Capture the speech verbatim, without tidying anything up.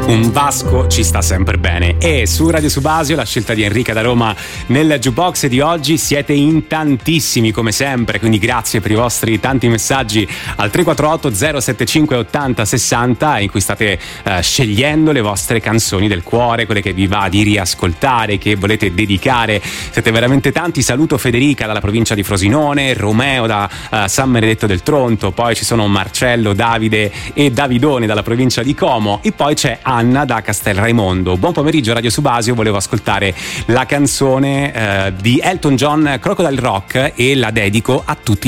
Un Vasco ci sta sempre bene. E su Radio Subasio la scelta di Enrica da Roma nel jukebox di oggi. Siete in tantissimi come sempre, quindi grazie per i vostri tanti messaggi al tre quattro otto zero sette cinque ottanta sessanta, in cui state uh, scegliendo le vostre canzoni del cuore, quelle che vi va di riascoltare, che volete dedicare. Siete veramente tanti. Saluto Federica dalla provincia di Frosinone, Romeo da uh, San Benedetto del Tronto, poi ci sono Marcello, Davide e Davidone dalla provincia di Como, e poi c'è Anna da Castelraimondo. Buon pomeriggio Radio Subasio, volevo ascoltare la canzone eh, di Elton John, Crocodile Rock, e la dedico a tutti